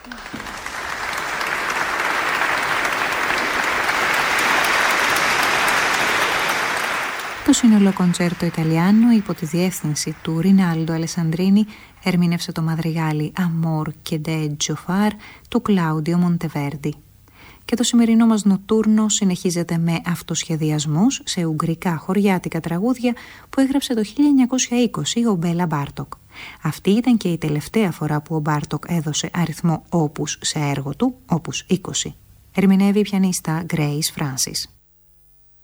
Το σύνολο κοντσέρτο Ιταλιάνο υπό τη διεύθυνση του Ρινάλντο Αλεσανδρίνη ερμήνευσε το μαδριγάλι Αμόρ και ντε Τζοφάρ του Κλάουντιο Μοντεβέρντι. Και το σημερινό μας νοτούρνο συνεχίζεται με αυτοσχεδιασμούς σε ουγγρικά χωριάτικα τραγούδια που έγραψε το 1920 ο Μπέλα Μπάρτοκ. Αυτή ήταν και η τελευταία φορά που ο Μπάρτοκ έδωσε αριθμό όπους σε έργο του, όπους 20. Ερμηνεύει η πιανίστα Grace Francis.